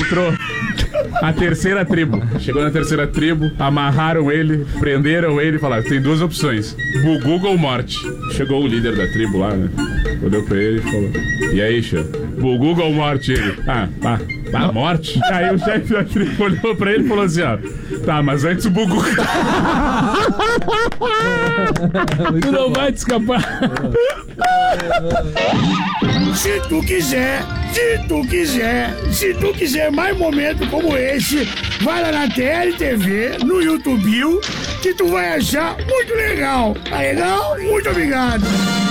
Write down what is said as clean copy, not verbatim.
encontrou a terceira tribo. Chegou na terceira tribo, amarraram ele, prenderam ele e falaram: tem duas opções, Buguga ou morte. Chegou o líder da tribo lá, né? Olhou pra ele e falou: e aí, chefe? Buguga ou morte? Ele: tá, morte? Aí o chefe da tribo olhou pra ele e falou assim: ó, tá, mas antes o Buguga. Tu não vai te escapar. Se tu quiser mais momentos como esse, vai lá na TLTV, no YouTube, que tu vai achar muito legal. Tá legal? Muito obrigado.